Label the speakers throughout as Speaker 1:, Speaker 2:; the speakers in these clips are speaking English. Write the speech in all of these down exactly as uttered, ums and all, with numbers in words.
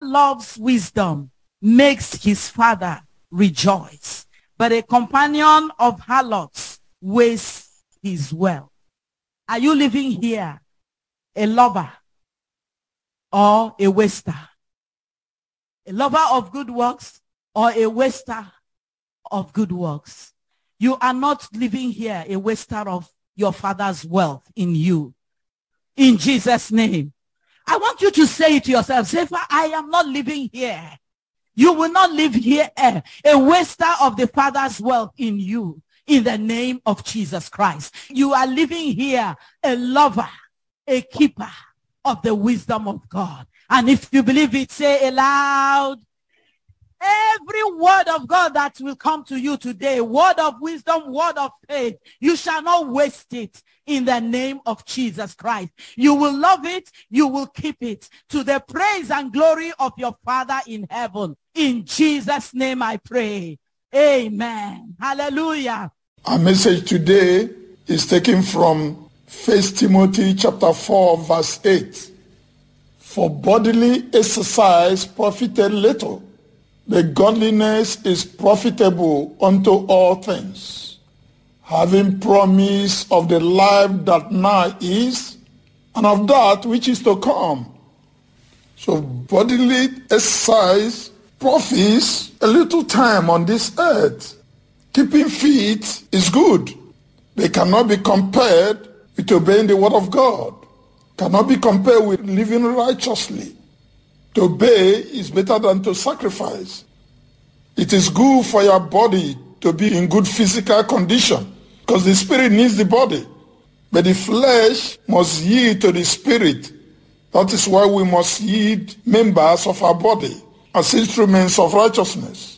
Speaker 1: loves wisdom makes his father rejoice, but a companion of harlots wastes his wealth. Are you living here a lover or a waster? A lover of good works or a waster of good works? You are not living here a waster of your father's wealth in you. In Jesus' name. I want you to say it to yourself. Say, I am not living here. You will not live here a waster of the father's wealth in you. In the name of Jesus Christ. You are living here a lover, a keeper of the wisdom of God. And if you believe it, say aloud, every word of God that will come to you today, word of wisdom, word of faith, you shall not waste it in the name of Jesus Christ. You will love it, you will keep it to the praise and glory of your Father in heaven. In Jesus' name I pray. Amen. Hallelujah.
Speaker 2: Our message today is taken from First Timothy chapter four, verse eight. For bodily exercise profited little, but godliness is profitable unto all things, having promise of the life that now is, and of that which is to come. So bodily exercise profits a little time on this earth. Keeping fit is good. They cannot be compared with obeying the word of God. Cannot be compared with living righteously. To obey is better than to sacrifice. It is good for your body to be in good physical condition because the spirit needs the body. But the flesh must yield to the spirit. That is why we must yield members of our body as instruments of righteousness.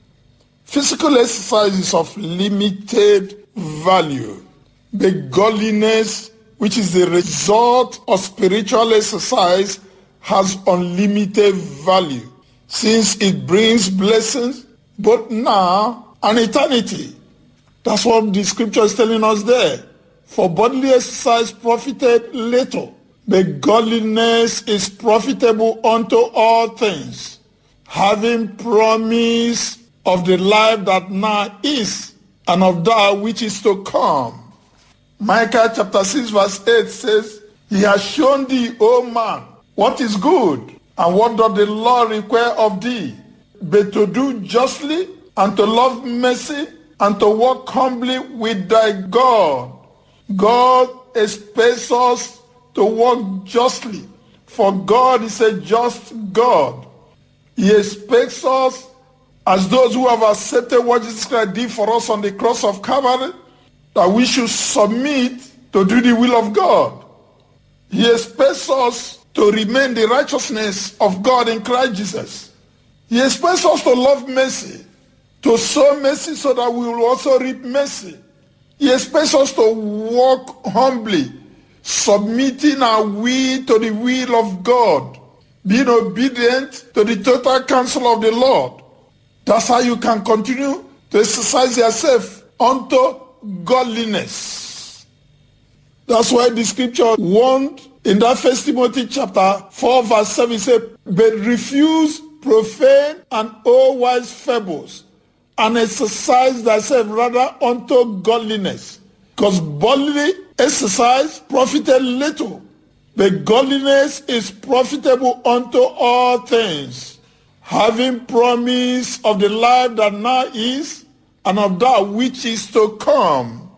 Speaker 2: Physical exercise is of limited value. The godliness, which is the result of spiritual exercise, has unlimited value, since it brings blessings both now and eternity. That's what the scripture is telling us there. For bodily exercise profited little, but godliness is profitable unto all things, having promise of the life that now is, and of that which is to come. Micah chapter six verse eight says, He has shown thee, O man, what is good, and what doth the law require of thee, but to do justly, and to love mercy, and to walk humbly with thy God. God expects us to walk justly, for God is a just God. He expects us, as those who have accepted what Jesus Christ did for us on the cross of Calvary, that we should submit to do the will of God. He expects us to remain the righteousness of God in Christ Jesus. He expects us to love mercy, to sow mercy so that we will also reap mercy. He expects us to walk humbly, submitting our will to the will of God, being obedient to the total counsel of the Lord. That's how you can continue to exercise yourself unto godliness. That's why the scripture warned in that First Timothy chapter four verse seven, it said, but refuse profane and all-wise fables, and exercise thyself rather unto godliness. Because bodily exercise profited little, but godliness is profitable unto all things, having promise of the life that now is, and of that which is to come.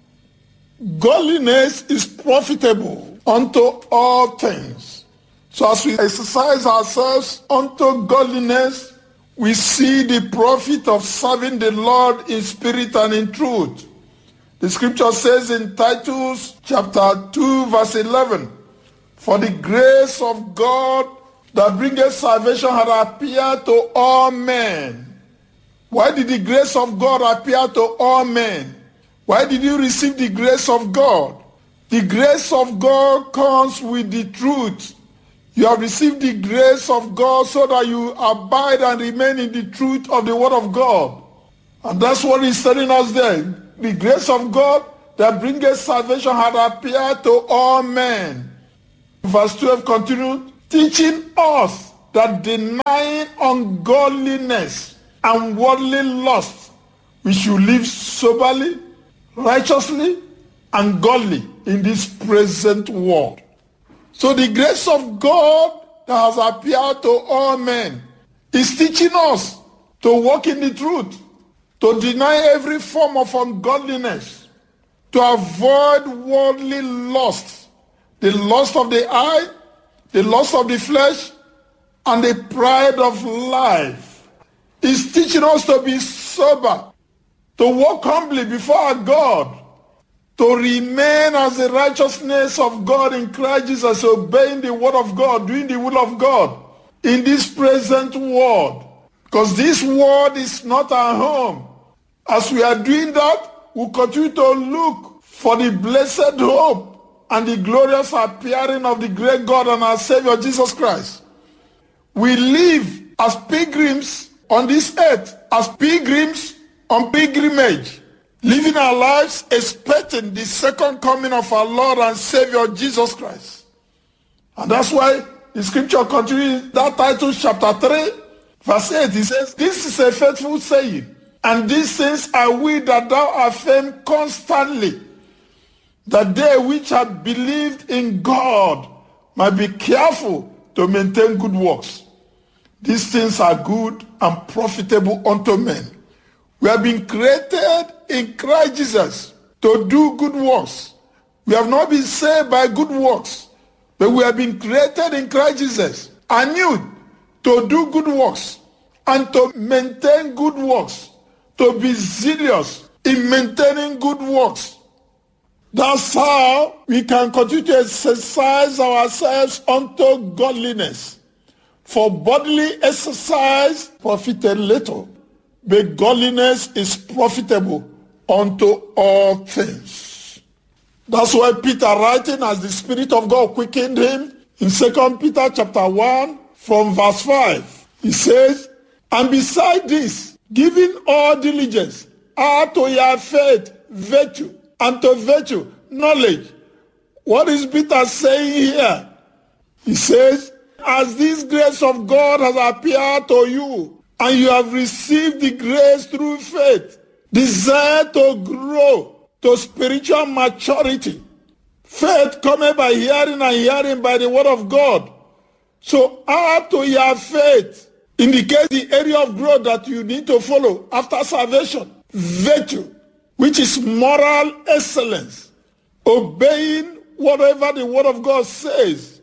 Speaker 2: Godliness is profitable unto all things. So as we exercise ourselves unto godliness, we see the profit of serving the Lord in spirit and in truth. The scripture says in Titus chapter two verse eleven, for the grace of God that bringeth salvation had appeared to all men. Why did the grace of God appear to all men? Why did you receive the grace of God? The grace of God comes with the truth. You have received the grace of God so that you abide and remain in the truth of the word of God. And that's what he's telling us there. The grace of God that bringeth salvation had appeared to all men. Verse twelve continues, teaching us that denying ungodliness and worldly lust, we should live soberly, righteously, and godly in this present world. So the grace of God that has appeared to all men is teaching us to walk in the truth, to deny every form of ungodliness, to avoid worldly lust, the lust of the eye, the lust of the flesh, and the pride of life. It's teaching us to be sober, to walk humbly before our God, to remain as the righteousness of God in Christ Jesus, obeying the word of God, doing the will of God in this present world. Because this world is not our home. As we are doing that, we'll continue to look for the blessed hope and the glorious appearing of the great God and our Savior Jesus Christ. We live as pilgrims on this earth, as pilgrims on pilgrimage, living our lives expecting the second coming of our Lord and Savior Jesus Christ. And that's why the scripture continues, that title, chapter three, verse eight, it says, "This is a faithful saying, and these things I will that thou affirm constantly, that they which have believed in God might be careful to maintain good works. These things are good and profitable unto men." We have been created in Christ Jesus to do good works. We have not been saved by good works, but we have been created in Christ Jesus anew to do good works and to maintain good works, to be zealous in maintaining good works. That's how we can continue to exercise ourselves unto godliness. For bodily exercise profited little, but godliness is profitable unto all things. That's why Peter, writing as the Spirit of God quickened him, in Second Peter chapter one, from verse five, he says, "And beside this, giving all diligence, add to your faith virtue, and to virtue knowledge." What is Peter saying here? He says, as this grace of God has appeared to you, and you have received the grace through faith, desire to grow to spiritual maturity. Faith cometh by hearing, and hearing by the word of God. So add to your faith, indicate the area of growth that you need to follow after salvation. Virtue, which is moral excellence, obeying whatever the word of God says.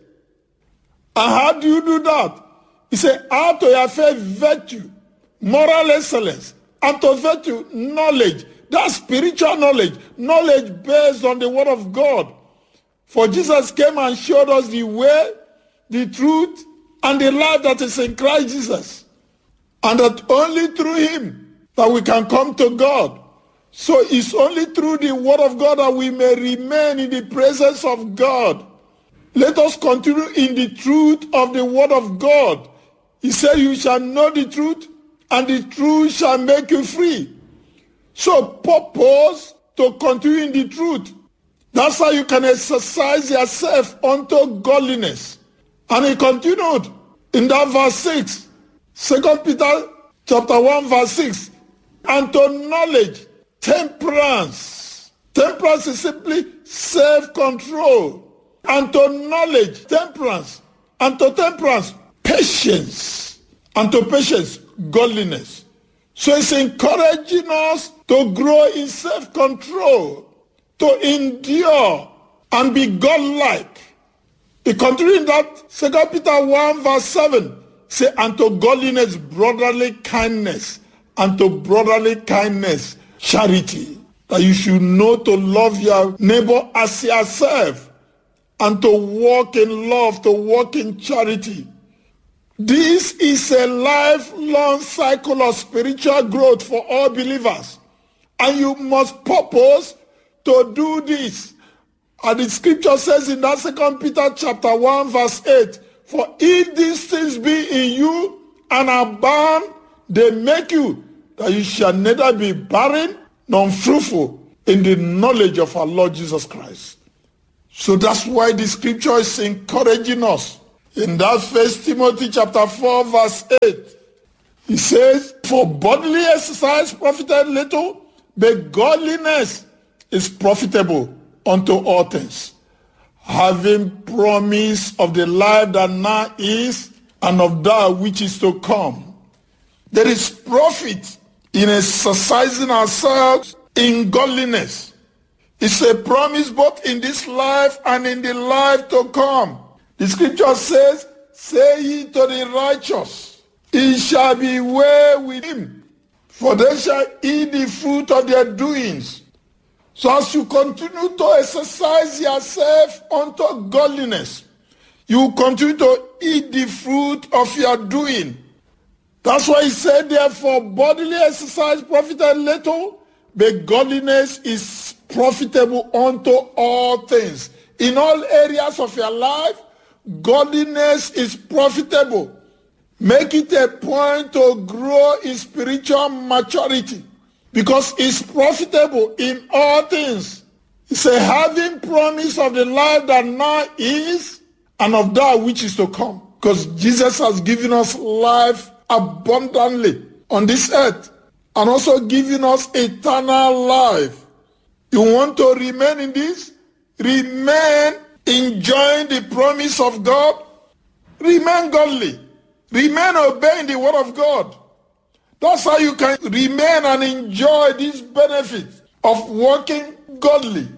Speaker 2: And how do you do that? He said, add to your faith virtue, moral excellence, and to virtue knowledge. That's spiritual knowledge, knowledge based on the word of God. For Jesus came and showed us the way, the truth, and the life that is in Christ Jesus. And that only through him that we can come to God. So it's only through the word of God that we may remain in the presence of God. Let us continue in the truth of the word of God. He said, you shall know the truth, and the truth shall make you free. So purpose to continue in the truth. That's how you can exercise yourself unto godliness. And he continued in that verse six, Second Peter chapter one verse six, and to knowledge, temperance. Temperance is simply self-control. And to knowledge, temperance. And to temperance, patience. And to patience, godliness. So it's encouraging us to grow in self-control, to endure and be godlike. He continued in that Second Peter one verse seven, say, and to godliness, brotherly kindness, and to brotherly kindness, charity. That you should know to love your neighbor as yourself, and to walk in love, to walk in charity. This is a lifelong cycle of spiritual growth for all believers. And you must purpose to do this. And the scripture says in that Second Peter chapter one verse eight, for if these things be in you and abound, they make you that you shall neither be barren nor unfruitful in the knowledge of our Lord Jesus Christ. So that's why the scripture is encouraging us In that First Timothy chapter four verse eight, he says, for bodily exercise profited little, but godliness is profitable unto all things, having promise of the life that now is and of that which is to come. There is profit in exercising ourselves in godliness. It's a promise both in this life and in the life to come. The scripture says, say ye to the righteous, it shall be well with him, for they shall eat the fruit of their doings. So as you continue to exercise yourself unto godliness, you continue to eat the fruit of your doing. That's why he said, therefore, bodily exercise profited little, but godliness is profitable unto all things. In all areas of your life, godliness is profitable. Make it a point to grow in spiritual maturity, because it's profitable in all things. It's a having promise of the life that now is and of that which is to come. Because Jesus has given us life abundantly on this earth and also given us eternal life. You want to remain in this? Remain enjoying the promise of God. Remain godly. Remain obeying the word of God. That's how you can remain and enjoy these benefits of walking godly.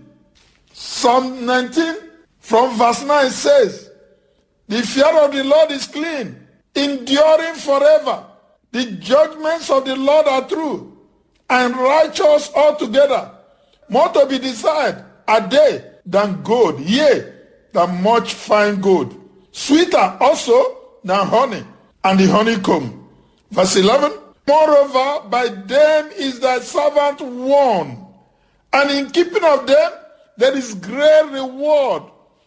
Speaker 2: Psalm nineteen from verse nine says, the fear of the Lord is clean, enduring forever. The judgments of the Lord are true and righteous altogether. More to be desired are they than gold, yea, than much fine gold. Sweeter also than honey and the honeycomb. Verse eleven, moreover, by them is thy servant warned, and in keeping of them there is great reward.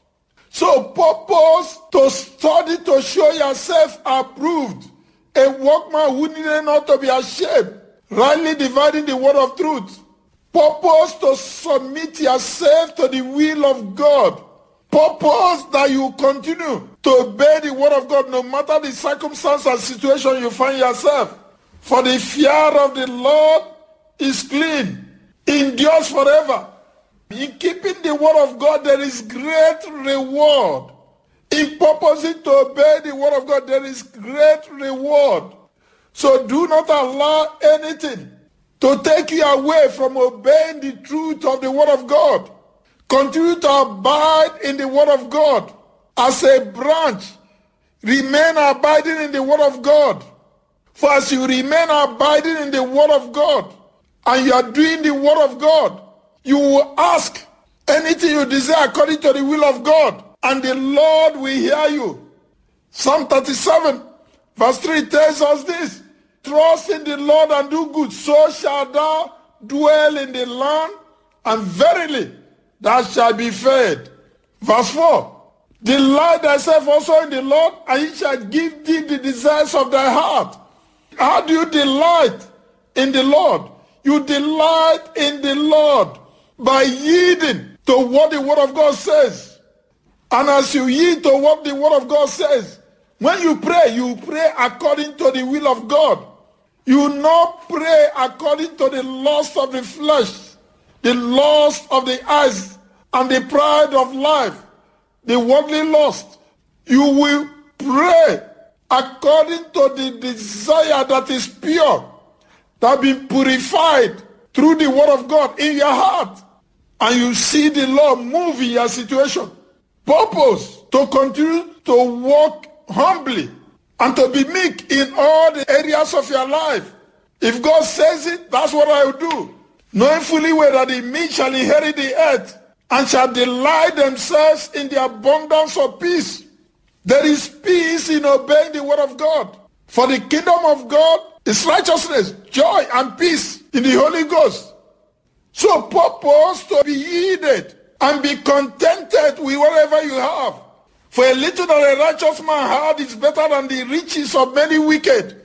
Speaker 2: So purpose to study to show yourself approved, a workman who needed not to be ashamed, rightly dividing the word of truth. Purpose to submit yourself to the will of God. Purpose that you continue to obey the word of God no matter the circumstance and situation you find yourself. For the fear of the Lord is clean, endures forever. In keeping the word of God, there is great reward. In purposing to obey the word of God, there is great reward. So do not allow anything to take you away from obeying the truth of the word of God. Continue to abide in the word of God. As a branch, remain abiding in the word of God. For as you remain abiding in the word of God, and you are doing the word of God, you will ask anything you desire according to the will of God, and the Lord will hear you. Psalm thirty-seven verse three tells us this, trust in the Lord and do good, so shalt thou dwell in the land, and verily thou shalt be fed. Verse four, delight thyself also in the Lord, and he shall give thee the desires of thy heart. How do you delight in the Lord? You delight in the Lord by yielding to what the word of God says. And as you yield to what the word of God says, when you pray, you pray according to the will of God. You not pray according to the lust of the flesh, the lust of the eyes, and the pride of life, the worldly lust. You will pray according to the desire that is pure, that been purified through the word of God in your heart. And you see the Lord move in your situation. Purpose to continue to walk humbly and to be meek in all the areas of your life. If God says it, that's what I will do. Knowing fully well that the meek shall inherit the earth and shall delight themselves in the abundance of peace. There is peace in obeying the word of God. For the kingdom of God is righteousness, joy, and peace in the Holy Ghost. So purpose to be yielded and be contented with whatever you have. For a little that a righteous man had is better than the riches of many wicked.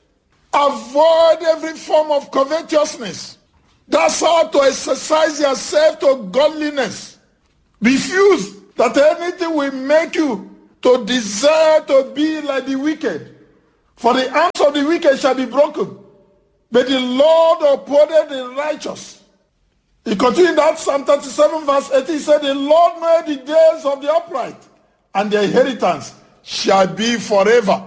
Speaker 2: Avoid every form of covetousness. That's how to exercise yourself to godliness. Refuse that anything will make you to desire to be like the wicked. For the arms of the wicked shall be broken, but the Lord upholdeth the righteous. He continued that Psalm thirty-seven verse eighteen, he said, the Lord knoweth the days of the upright, and their inheritance shall be forever.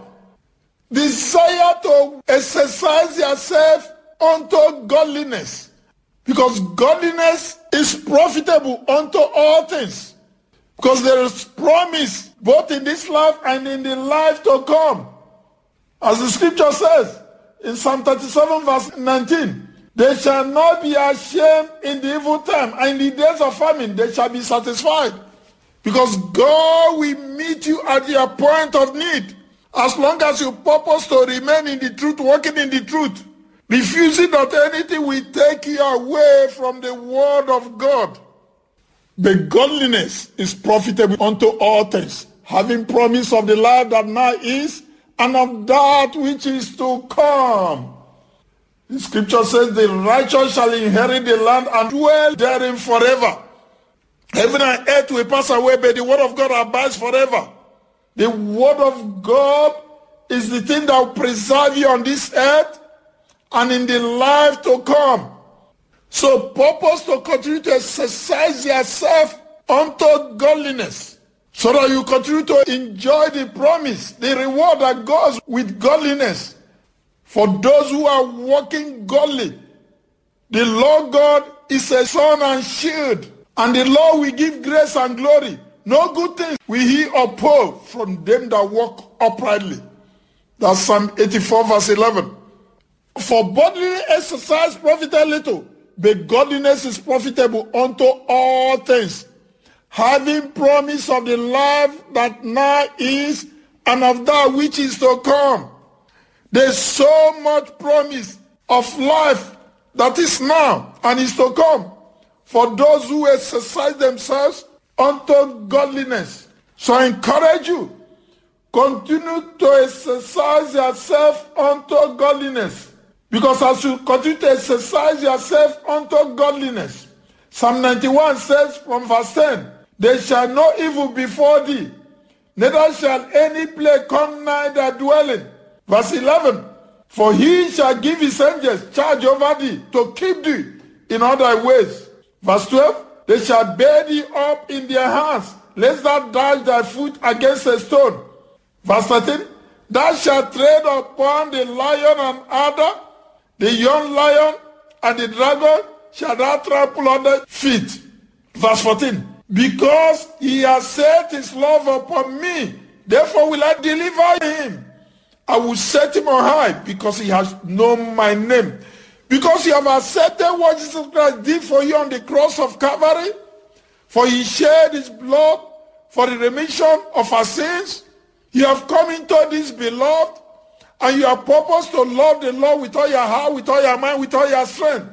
Speaker 2: Desire to exercise yourself unto godliness, because godliness is profitable unto all things. Because there is promise both in this life and in the life to come. As the scripture says in Psalm thirty-seven verse nineteen, they shall not be ashamed in the evil time, and in the days of famine they shall be satisfied. Because God will meet you at your point of need, as long as you purpose to remain in the truth, walking in the truth, refusing that anything will take you away from the word of God. But godliness is profitable unto all things, having promise of the life that now is, and of that which is to come. The scripture says, the righteous shall inherit the land and dwell therein forever. Heaven and earth will pass away, but the word of God abides forever. The word of God is the thing that will preserve you on this earth and in the life to come. So purpose to continue to exercise yourself unto godliness, so that you continue to enjoy the promise, the reward that goes with godliness. For those who are walking godly, the Lord God is a sun and shield, and the Lord will give grace and glory. No good thing will he uphold from them that walk uprightly. That's Psalm eighty-four verse eleven. For bodily exercise profiteth little, but godliness is profitable unto all things, having promise of the life that now is, and of that which is to come. There's so much promise of life that is now and is to come for those who exercise themselves unto godliness. So I encourage you, continue to exercise yourself unto godliness. Because as you continue to exercise yourself unto godliness, Psalm ninety-one says from verse ten, there shall no evil before thee, neither shall any plague come nigh thy dwelling. Verse eleven, for he shall give his angels charge over thee, to keep thee in all thy ways. Verse twelve, they shall bear thee up in their hands, lest thou dash thy foot against a stone. Verse thirteen, thou shalt tread upon the lion and adder, the young lion and the dragon shall thou trample under feet. Verse fourteen, because he has set his love upon me, therefore will I deliver him. I will set him on high, because he has known my name. Because you have accepted what Jesus Christ did for you on the cross of Calvary, for he shed his blood for the remission of our sins. You have come into this beloved, and you have purpose to love the Lord with all your heart, with all your mind, with all your strength.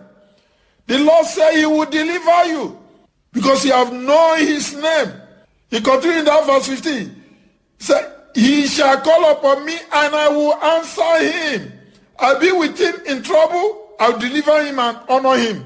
Speaker 2: The Lord said he will deliver you, because you have known his name. He continued in that verse fifteen. He said, he shall call upon me, and I will answer him. I'll be with him in trouble. I'll deliver him and honor him.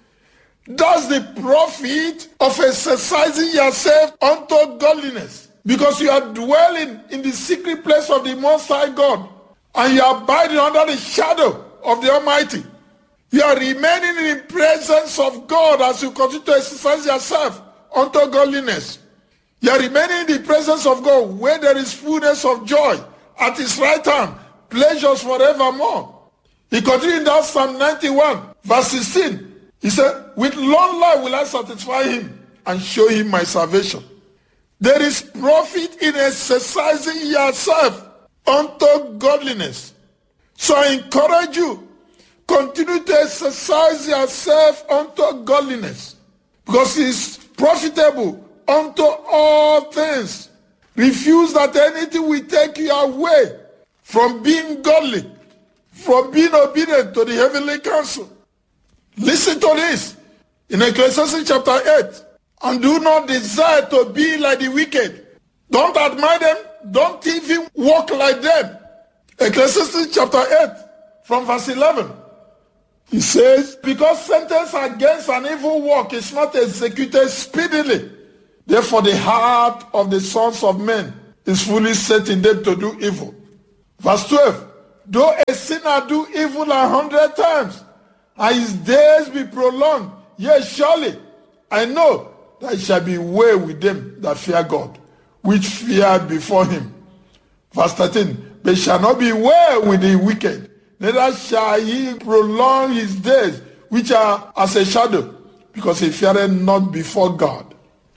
Speaker 2: That's the profit of exercising yourself unto godliness, because you are dwelling in the secret place of the Most High God, and you are abiding under the shadow of the Almighty. You are remaining in the presence of God as you continue to exercise yourself unto godliness. You are remaining in the presence of God, where there is fullness of joy, at his right hand, pleasures forevermore. He continued in that Psalm ninety-one, verse sixteen. He said, with long life will I satisfy him and show him my salvation. There is profit in exercising yourself unto godliness. So I encourage you, continue to exercise yourself unto godliness, because it is profitable unto all things. Refuse that anything will take you away from being godly, from being obedient to the heavenly counsel. Listen to this in Ecclesiastes chapter eight. And do not desire to be like the wicked. Don't admire them. Don't even walk like them. Ecclesiastes chapter eight from verse eleven. He says, because sentence against an evil work is not executed speedily, therefore the heart of the sons of men is fully set in them to do evil. Verse twelve, though a sinner do evil a hundred times, and his days be prolonged, yet surely I know that it shall be well with them that fear God, which fear before him. Verse thirteen, but it shall not be well with the wicked, neither shall he prolong his days, which are as a shadow, because he feareth not before God.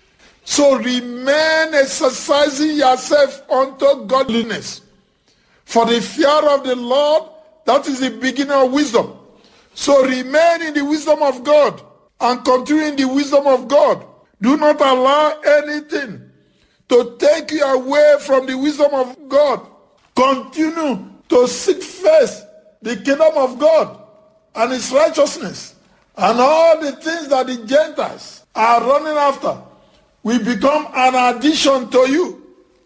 Speaker 2: So remain exercising yourself unto godliness. For the fear of the Lord, that is the beginning of wisdom. So remain in the wisdom of God and continue in the wisdom of God. Do not allow anything to take you away from the wisdom of God. Continue to seek first the kingdom of God and his righteousness, and all the things that the Gentiles are running after will become an addition to you.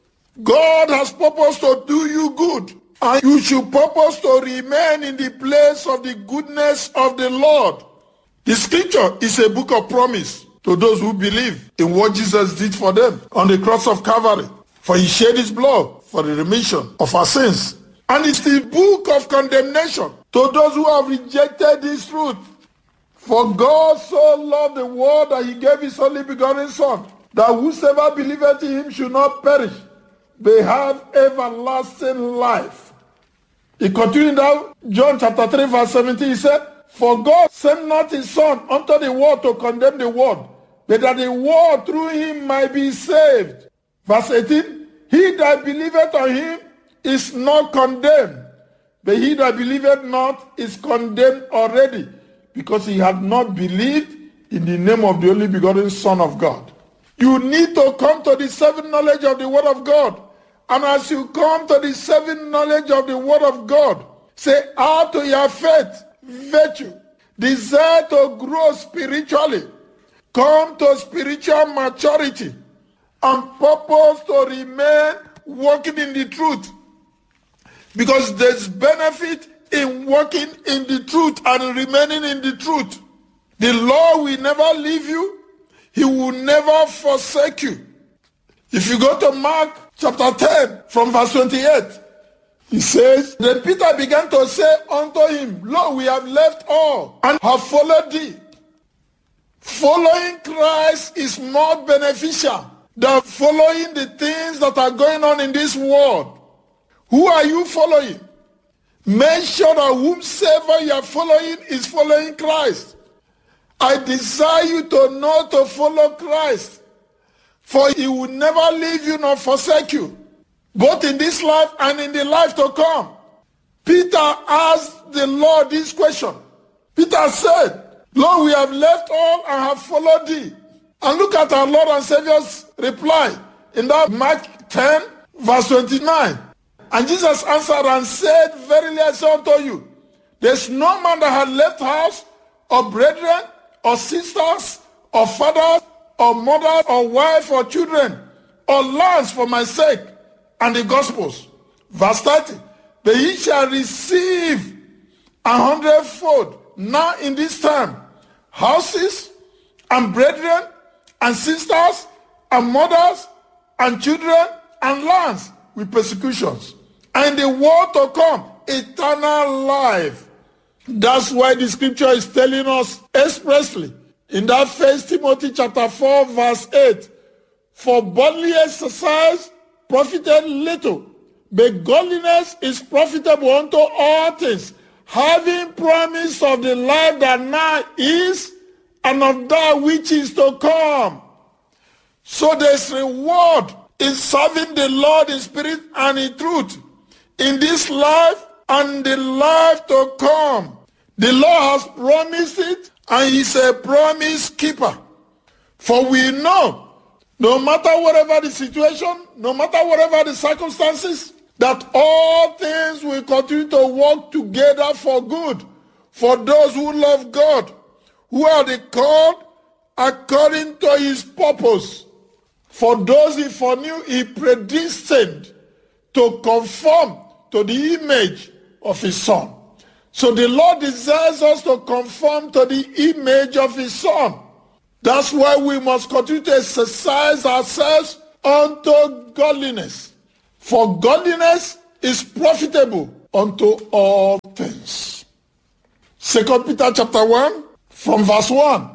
Speaker 2: God has purposed to do you good, and you should purpose to remain in the place of the goodness of the Lord. The scripture is a book of promise to those who believe in what Jesus did for them on the cross of Calvary. For he shed his blood for the remission of our sins. And it's the book of condemnation to those who have rejected this truth. For God so loved the world that he gave his only begotten Son, that whosoever believeth in him should not perish, but have everlasting life. He continued down, John chapter three verse seventeen, he said, for God sent not his Son unto the world to condemn the world, but that the world through him might be saved. Verse eighteen, he that believeth on him is not condemned, but he that believeth not is condemned already, because he had not believed in the name of the only begotten Son of God. You need to come to the saving knowledge of the Word of God. And as you come to the saving knowledge of the Word of God, say, add to your faith virtue, desire to grow spiritually, come to spiritual maturity, and purpose to remain walking in the truth. Because there's benefit in walking in the truth and remaining in the truth. The Lord will never leave you. He will never forsake you. If you go to Mark chapter ten from verse twenty-eight, he says, then Peter began to say unto him, lo, we have left all and have followed thee. Following Christ is more beneficial than following the things that are going on in this world. Who are you following? Make sure that whomsoever you are following is following Christ. I desire you to know to follow Christ, for he will never leave you nor forsake you, both in this life and in the life to come. Peter asked the Lord this question. Peter said, Lord, we have left all and have followed thee. And look at our Lord and Savior's reply in that Mark ten, verse twenty-nine. And Jesus answered and said, verily I say unto you, there is no man that hath left house, or brethren, or sisters, or fathers, or mothers, or wife, or children, or lands for my sake, and the Gospels. Verse thirty, but ye shall receive a hundredfold now in this time, houses, and brethren, and sisters, and mothers, and children, and lands, with persecutions, and the world to come, eternal life. That's why the scripture is telling us expressly in that First Timothy chapter four verse eight, for bodily exercise profited little, but godliness is profitable unto all things, having promise of the life that now is and of that which is to come. So there's reward in serving the Lord in spirit and in truth, in this life and the life to come. The Lord has promised it, and he's a promise keeper. For we know, no matter whatever the situation, no matter whatever the circumstances, that all things will continue to work together for good, for those who love God, who are the called according to his purpose. For those he foreknew, he predestined to conform to the image of his Son. So the Lord desires us to conform to the image of his Son. That's why we must continue to exercise ourselves unto godliness. For godliness is profitable unto all things. Second Peter chapter one, from verse one.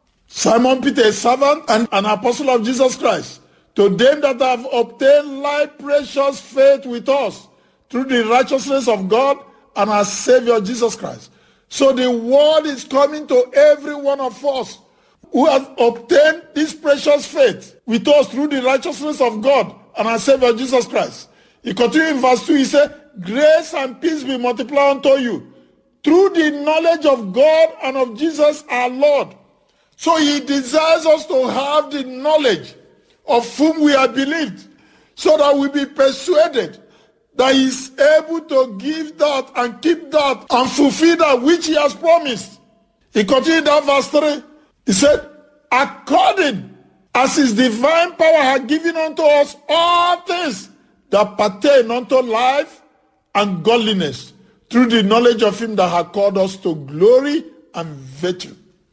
Speaker 2: Simon Peter, a servant and an apostle of Jesus Christ, to them that have obtained like precious faith with us through the righteousness of God and our Savior Jesus Christ. So the word is coming to every one of us who has obtained this precious faith with us through the righteousness of God and our Savior Jesus Christ. He continues in verse two, he said, grace and peace be multiplied unto you through the knowledge of God and of Jesus our Lord. So he desires us to have the knowledge of whom we have believed, so that we be persuaded that he is able to give that and keep that and fulfill that which he has promised. He continued that verse three. He said, according as his divine power had given unto us all things that pertain unto life and godliness, through the knowledge of him that had called us to glory and virtue.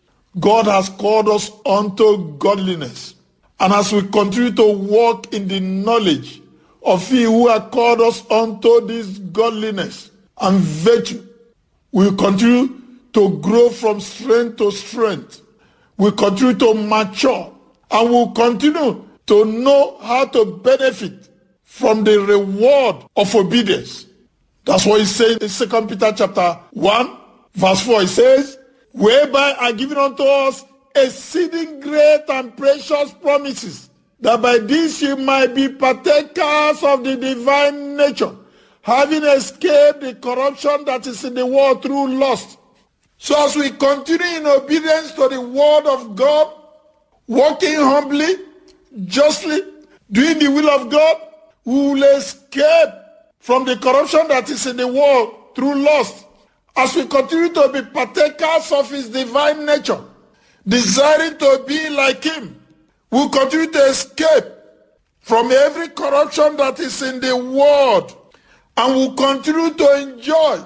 Speaker 2: God has called us unto godliness. And as we continue to walk in the knowledge of he who has called us unto this godliness and virtue, we continue to grow from strength to strength. We continue to mature, and we'll continue to know how to benefit from the reward of obedience. That's what he says in Second Peter chapter one, verse four. He says, whereby are given unto us exceeding great and precious promises, that by this you might be partakers of the divine nature, having escaped the corruption that is in the world through lust. So as we continue in obedience to the word of God, walking humbly, justly, doing the will of God, we will escape from the corruption that is in the world through lust. As we continue to be partakers of his divine nature, desiring to be like him, we will continue to escape from every corruption that is in the world, and will continue to enjoy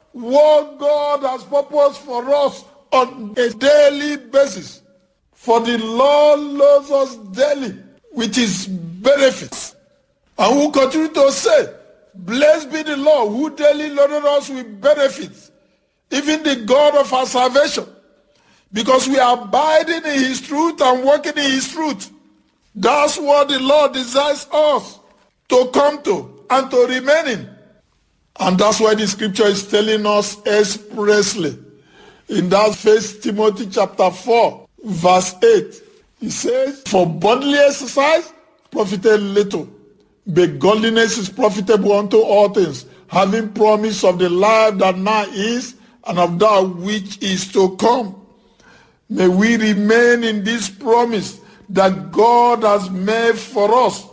Speaker 2: what God has purposed for us on a daily basis. For the Lord loves us daily with his benefits. And we'll continue to say, blessed be the Lord who daily loaded us with benefits, even the God of our salvation, because we are abiding in his truth and working in his truth. That's what the Lord desires us to come to and to remain in. And that's why the scripture is telling us expressly in that First Timothy chapter four, verse eight. He says, for bodily exercise profited little, but godliness is profitable unto all things, having promise of the life that now is and of that which is to come. May we remain in this promise that God has made for us.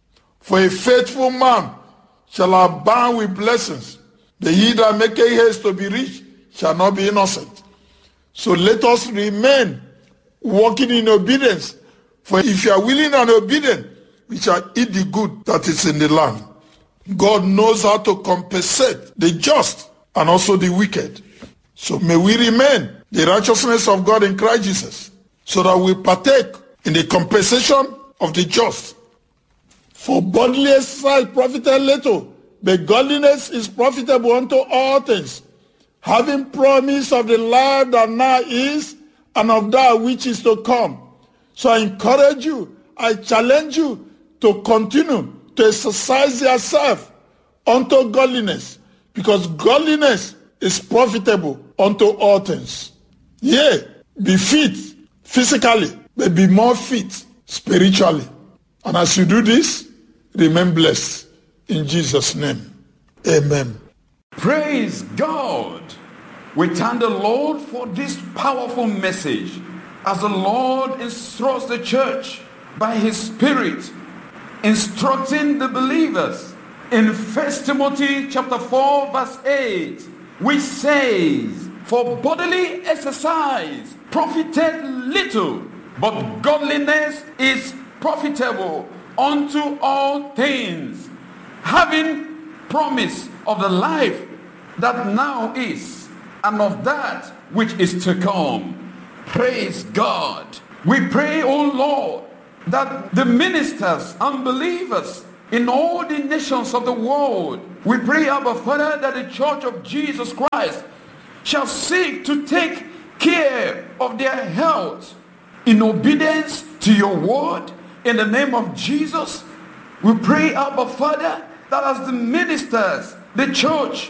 Speaker 2: For a faithful man shall abound with blessings. The he that maketh haste to be rich shall not be innocent. So let us remain walking in obedience. For if you are willing and obedient, we shall eat the good that is in the land. God knows how to compensate the just and also the wicked. So may we remain the righteousness of God in Christ Jesus, so that we partake in the compensation of the just. For bodily exercise profited little, but godliness is profitable unto all things, having promise of the life that now is and of that which is to come. So I encourage you, I challenge you to continue to exercise yourself unto godliness, because godliness is profitable unto all things. Yea, be fit physically, but be more fit spiritually. And as you do this, remain blessed. In Jesus' name, amen.
Speaker 3: Praise God. We thank the Lord for this powerful message, as the Lord instructs the church by his Spirit, instructing the believers in First Timothy chapter four verse eight, which says, for bodily exercise profited little, but godliness is profitable unto all things, having promise of the life that now is and of that which is to come. Praise God. We pray, O Lord, that the ministers and believers in all the nations of the world. We pray, Abba Father, that the church of Jesus Christ shall seek to take care of their health in obedience to your word. In the name of Jesus, we pray, Abba Father, that as the ministers, the church,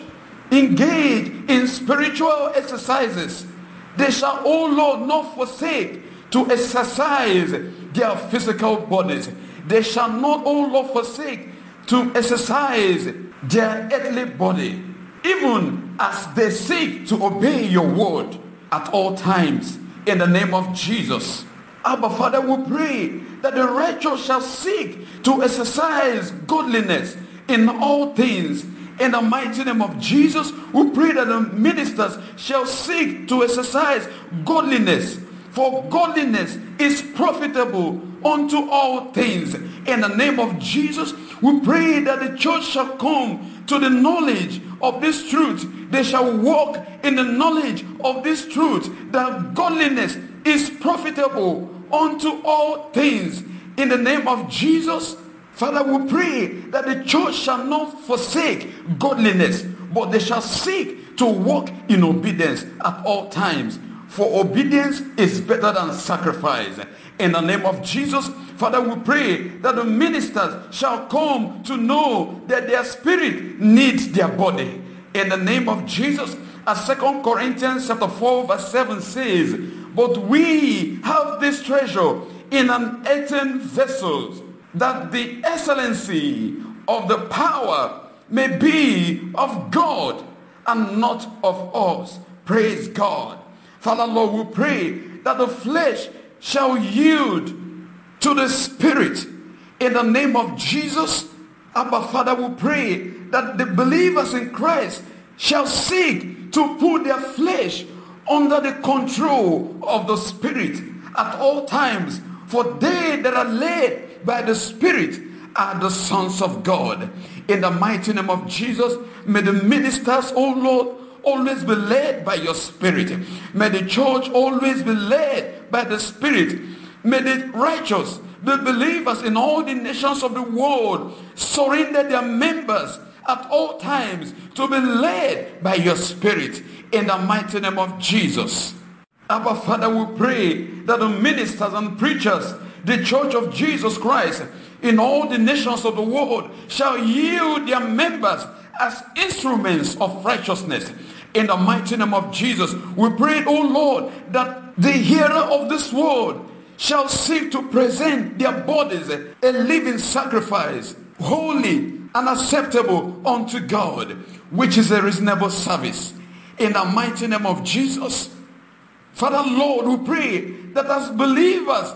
Speaker 3: engage in spiritual exercises, they shall, oh Lord, not forsake to exercise their physical bodies. They shall not, oh Lord, forsake to exercise their earthly body, even as they seek to obey your word at all times. In the name of Jesus, Abba Father, we pray that the righteous shall seek to exercise godliness in all things. In the mighty name of Jesus, we pray that the ministers shall seek to exercise godliness, for godliness is profitable unto all things. In the name of Jesus, we pray that the church shall come to the knowledge of this truth. They shall walk in the knowledge of this truth, that godliness is profitable unto all things. In the name of Jesus, Father, we pray that the church shall not forsake godliness, but they shall seek to walk in obedience at all times. For obedience is better than sacrifice. In the name of Jesus, Father, we pray that the ministers shall come to know that their spirit needs their body. In the name of Jesus, as Second Corinthians chapter four verse seven says, but we have this treasure in an earthen vessel, that the excellency of the power may be of God and not of us. Praise God. Father, Lord, we pray that the flesh shall yield to the spirit. In the name of Jesus, Abba Father, we pray that the believers in Christ shall seek to put their flesh under the control of the spirit at all times. For they that are led by the Spirit are the sons of God. In the mighty name of Jesus, may the ministers, oh Lord, always be led by your Spirit. May the church always be led by the Spirit. May the righteous, the believers in all the nations of the world, surrender their members at all times to be led by your Spirit. In the mighty name of Jesus. Abba Father, we pray that the ministers and preachers, the church of Jesus Christ in all the nations of the world, shall yield their members as instruments of righteousness. In the mighty name of Jesus, we pray, oh Lord, that the hearer of this word shall seek to present their bodies a living sacrifice, holy and acceptable unto God, which is a reasonable service. In the mighty name of Jesus, Father, Lord, we pray that as believers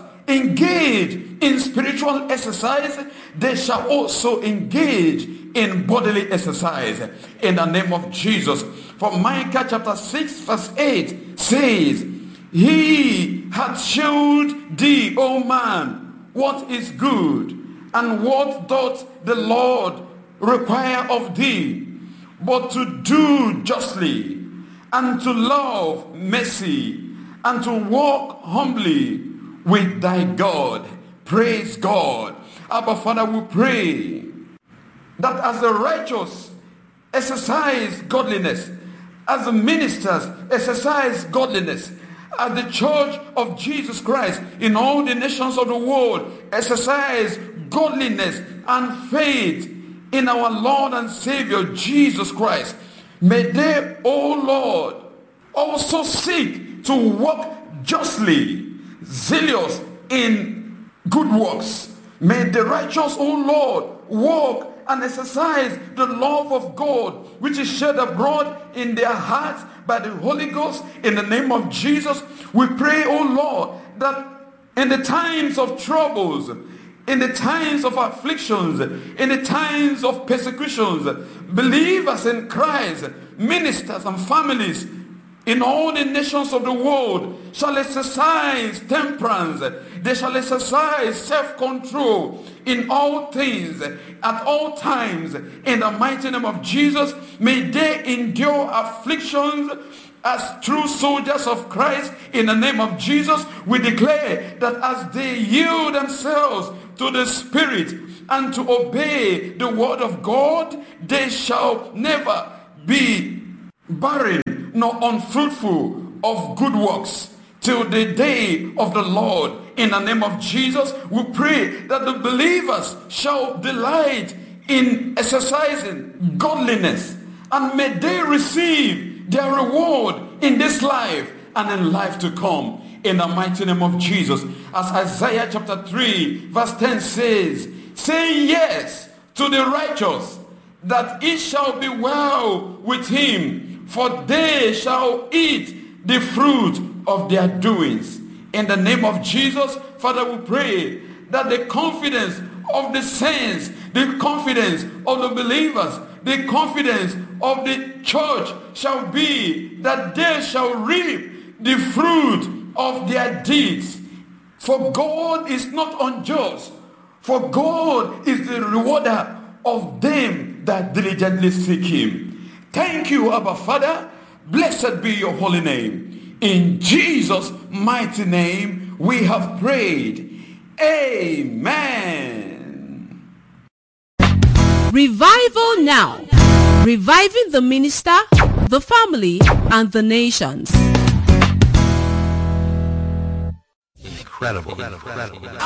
Speaker 3: engage in spiritual exercise, they shall also engage in bodily exercise. In the name of Jesus. For Micah chapter six verse eight says, He hath showed thee, O man, what is good, and what doth the Lord require of thee, but to do justly, and to love mercy, and to walk humbly with thy God. Praise God. Abba Father, we pray that as the righteous exercise godliness, as the ministers exercise godliness, as the church of Jesus Christ in all the nations of the world exercise godliness and faith in our Lord and Savior Jesus Christ, may they, O Lord, also seek to walk justly, zealous in good works. May the righteous, O Lord, walk and exercise the love of God, which is shed abroad in their hearts by the Holy Ghost. In the name of Jesus, we pray, O Lord, that in the times of troubles, in the times of afflictions, in the times of persecutions, believers in Christ, ministers and families in all the nations of the world shall exercise temperance. They shall exercise self-control in all things, at all times. In the mighty name of Jesus, may they endure afflictions as true soldiers of Christ. In the name of Jesus, we declare that as they yield themselves to the Spirit, and to obey the word of God, they shall never be barren nor unfruitful of good works till the day of the Lord. In the name of Jesus, we pray that the believers shall delight in exercising godliness, and may they receive their reward in this life and in life to come. In the mighty name of Jesus, as Isaiah chapter three verse ten says, say yes to the righteous, that it shall be well with him, for they shall eat the fruit of their doings. In the name of Jesus, Father, we pray that the confidence of the saints, the confidence of the believers, the confidence of the church shall be that they shall reap the fruit of their deeds. For God is not unjust, for God is the rewarder of them that diligently seek him. Thank you, Abba Father. Blessed be your holy name. In Jesus' mighty name we have prayed. Amen.
Speaker 4: Revival Now. Reviving the minister, the family, and the nations.
Speaker 5: Incredible. Incredible.